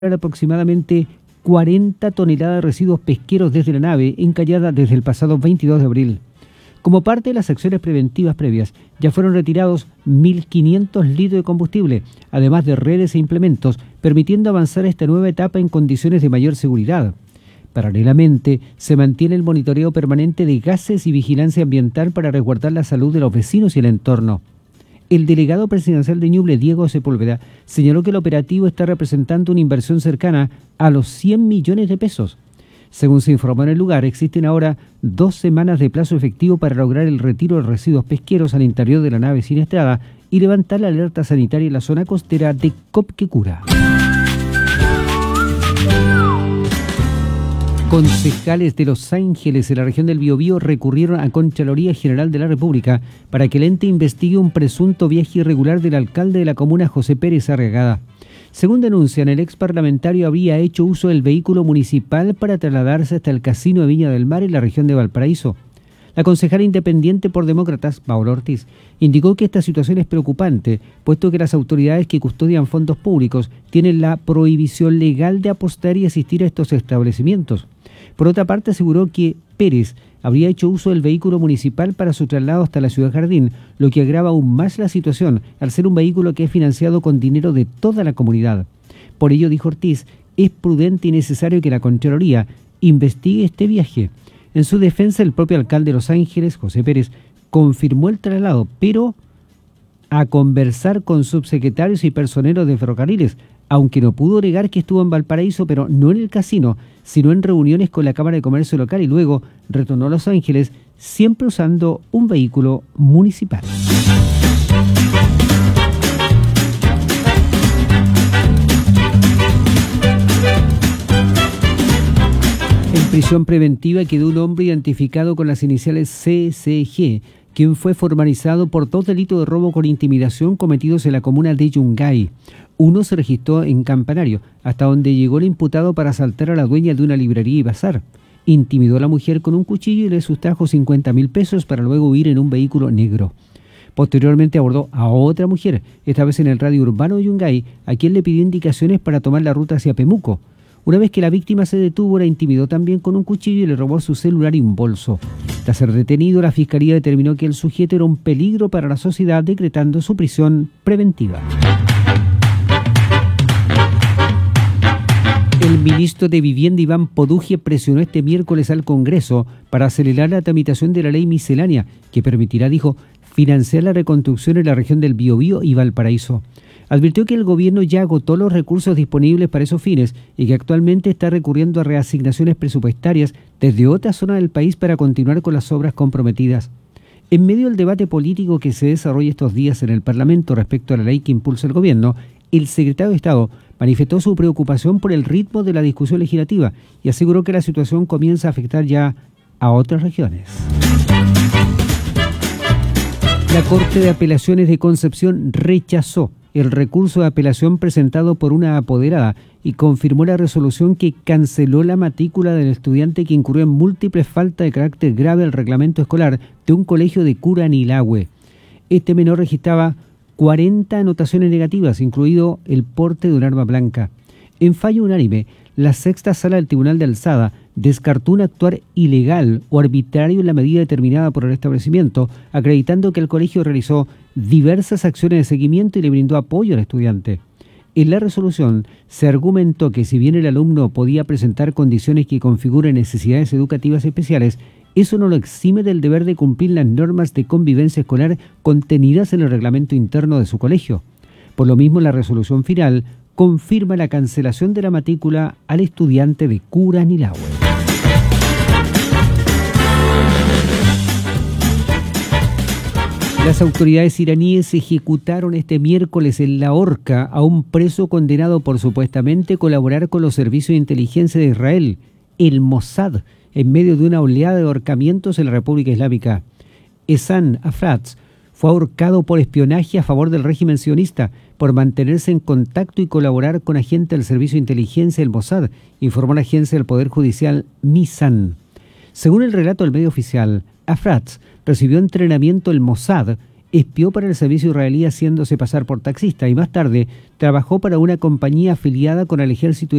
aproximadamente 40 toneladas de residuos pesqueros desde la nave encallada desde el pasado 22 de abril. Como parte de las acciones preventivas previas, ya fueron retirados 1.500 litros de combustible, además de redes e implementos, permitiendo avanzar esta nueva etapa en condiciones de mayor seguridad. Paralelamente, se mantiene el monitoreo permanente de gases y vigilancia ambiental para resguardar la salud de los vecinos y el entorno. El delegado presidencial de Ñuble, Diego Sepúlveda, señaló que el operativo está representando una inversión cercana a los 100 millones de pesos. Según se informó en el lugar, existen ahora 2 semanas de plazo efectivo para lograr el retiro de residuos pesqueros al interior de la nave siniestrada y levantar la alerta sanitaria en la zona costera de Copquecura. Concejales de Los Ángeles, en la región del Biobío, recurrieron a Contraloría General de la República para que el ente investigue un presunto viaje irregular del alcalde de la comuna, José Pérez Arriagada. Según denuncian, el ex parlamentario habría hecho uso del vehículo municipal para trasladarse hasta el casino de Viña del Mar en la región de Valparaíso. La concejala independiente por Demócratas, Paola Ortiz, indicó que esta situación es preocupante, puesto que las autoridades que custodian fondos públicos tienen la prohibición legal de apostar y asistir a estos establecimientos. Por otra parte, aseguró que Pérez habría hecho uso del vehículo municipal para su traslado hasta la Ciudad Jardín, lo que agrava aún más la situación, al ser un vehículo que es financiado con dinero de toda la comunidad. Por ello, dijo Ortiz, es prudente y necesario que la Contraloría investigue este viaje. En su defensa, el propio alcalde de Los Ángeles, José Pérez, confirmó el traslado, pero a conversar con subsecretarios y personeros de ferrocarriles, aunque no pudo negar que estuvo en Valparaíso, pero no en el casino, sino en reuniones con la Cámara de Comercio local, y luego retornó a Los Ángeles, siempre usando un vehículo municipal. En prisión preventiva quedó un hombre identificado con las iniciales CCG, quien fue formalizado por 2 delitos de robo con intimidación cometidos en la comuna de Yungay. Uno se registró en Campanario, hasta donde llegó el imputado para asaltar a la dueña de una librería y bazar. Intimidó a la mujer con un cuchillo y le sustrajo 50.000 pesos para luego huir en un vehículo negro. Posteriormente abordó a otra mujer, esta vez en el radio urbano de Yungay, a quien le pidió indicaciones para tomar la ruta hacia Pemuco. Una vez que la víctima se detuvo, la intimidó también con un cuchillo y le robó su celular y un bolso. Tras ser detenido, la Fiscalía determinó que el sujeto era un peligro para la sociedad, decretando su prisión preventiva. El ministro de Vivienda, Iván Poduje, presionó este miércoles al Congreso para acelerar la tramitación de la ley miscelánea, que permitirá, dijo, financiar la reconstrucción en la región del Biobío y Valparaíso. Advirtió que el gobierno ya agotó los recursos disponibles para esos fines y que actualmente está recurriendo a reasignaciones presupuestarias desde otras zonas del país para continuar con las obras comprometidas. En medio del debate político que se desarrolla estos días en el Parlamento respecto a la ley que impulsa el gobierno, el secretario de Estado manifestó su preocupación por el ritmo de la discusión legislativa y aseguró que la situación comienza a afectar ya a otras regiones. La Corte de Apelaciones de Concepción rechazó el recurso de apelación presentado por una apoderada y confirmó la resolución que canceló la matrícula del estudiante que incurrió en múltiples faltas de carácter grave al reglamento escolar de un colegio de Curanilahue. Este menor registraba 40 anotaciones negativas, incluido el porte de un arma blanca. En fallo unánime, la sexta sala del Tribunal de Alzada descartó un actuar ilegal o arbitrario en la medida determinada por el establecimiento, acreditando que el colegio realizó diversas acciones de seguimiento y le brindó apoyo al estudiante. En la resolución se argumentó que si bien el alumno podía presentar condiciones que configuren necesidades educativas especiales, eso no lo exime del deber de cumplir las normas de convivencia escolar contenidas en el reglamento interno de su colegio. Por lo mismo, la resolución final confirma la cancelación de la matrícula al estudiante de Curanilahue. Las autoridades iraníes ejecutaron este miércoles en la horca a un preso condenado por supuestamente colaborar con los servicios de inteligencia de Israel, el Mossad, en medio de una oleada de ahorcamientos en la República Islámica. Ehsan Afratz fue ahorcado por espionaje a favor del régimen sionista, por mantenerse en contacto y colaborar con agentes del servicio de inteligencia del Mossad, informó la agencia del Poder Judicial Misan. Según el relato del medio oficial, Afratz recibió entrenamiento del Mossad espió para el servicio israelí haciéndose pasar por taxista y más tarde trabajó para una compañía afiliada con el ejército